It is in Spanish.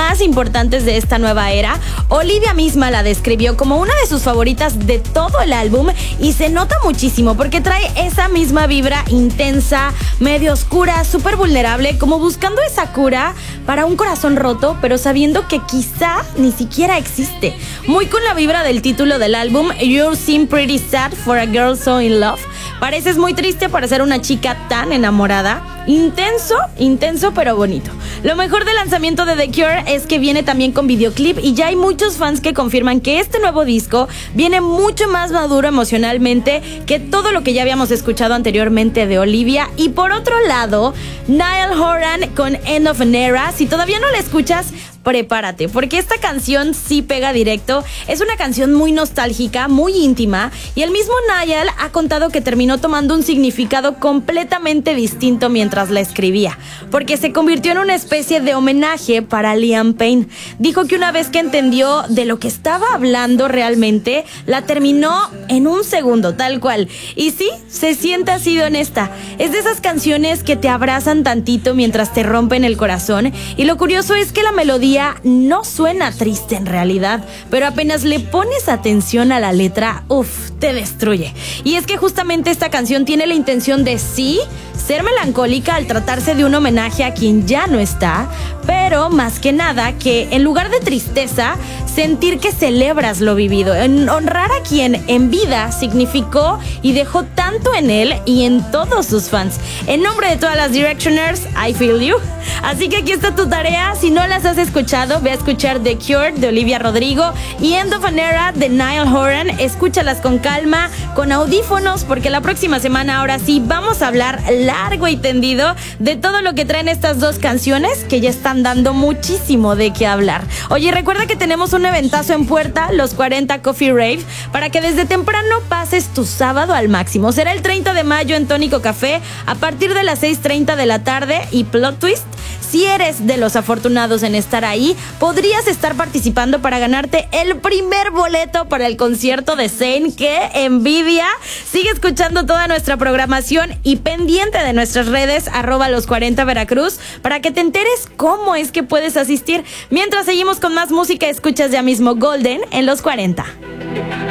más importantes de esta nueva era. Olivia misma la describió como una de sus favoritas de todo el álbum y se nota muchísimo porque trae esa misma vibra intensa, medio oscura, súper vulnerable, como buscando esa cura para un corazón roto, pero sabiendo que quizá ni siquiera existe. Muy con la vibra del título del álbum, You Seem Pretty Sad for a Girl So in Love. Pareces muy triste para ser una chica tan enamorada. Intenso pero bonito. Lo mejor del lanzamiento de The Cure es que viene también con videoclip y ya hay muchos fans que confirman que este nuevo disco viene mucho más maduro emocionalmente que todo lo que ya habíamos escuchado anteriormente de Olivia. Y por otro lado, Niall Horan con End of an Era. Si todavía no la escuchas, prepárate, porque esta canción sí pega directo. Es una canción muy nostálgica, muy íntima, y el mismo Niall ha contado que terminó tomando un significado completamente distinto mientras la escribía, porque se convirtió en una especie de homenaje para Liam Payne. Dijo que una vez que entendió de lo que estaba hablando realmente, la terminó en un segundo, tal cual. Y sí, se siente así de honesta. Es de esas canciones que te abrazan tantito mientras te rompen el corazón, y lo curioso es que la melodía no suena triste en realidad, pero apenas le pones atención a la letra, te destruye. Y es que justamente esta canción tiene la intención de sí ser melancólica al tratarse de un homenaje a quien ya no está, pero más que nada que en lugar de tristeza, sentir que celebras lo vivido, en honrar a quien en vida significó y dejó tanto en él y en todos sus fans. En nombre de todas las Directioners, I feel you. Así que aquí está tu tarea. Si no las has escuchado, ve a escuchar The Cure de Olivia Rodrigo y End of an Era de Niall Horan. Escúchalas con calma, con audífonos, porque la próxima semana ahora sí vamos a hablar largo y tendido de todo lo que traen estas dos canciones que ya están dando muchísimo de qué hablar. Oye, recuerda que tenemos un eventazo en puerta, los 40 Coffee Rave, para que desde temprano pases tu sábado al máximo. Será el 30 de mayo en Tónico Café a partir de las 6:30 de la tarde y plot twist, si eres de los afortunados en estar ahí, podrías estar participando para ganarte el primer boleto para el concierto de Zayn. ¡Qué envidia! Sigue escuchando toda nuestra programación y pendiente de nuestras redes @los40 Veracruz para que te enteres cómo es que puedes asistir. Mientras seguimos con más música, escuchas ya mismo Golden en Los 40.